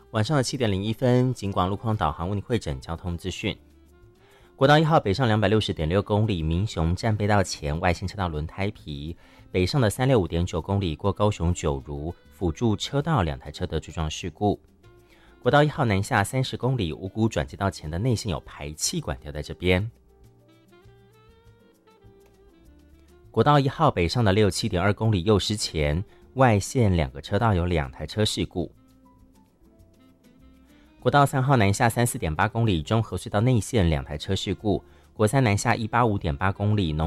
晚上的7点01分，警广路况导航为您汇整交通资讯。国道1号北上260.6公里，民雄站背道前外线车道轮胎皮，北上的365.9公里过高雄九如辅助车道2台车的追撞事故。国道1号南下30公里，五股转接道前的内线有排气管掉在这边。国道1号北上的67.2公里，右师前外线2个车道有2台车事故。国道3号南下34.8公里，中和隧道内线2台车事故。国3南下185.8公里，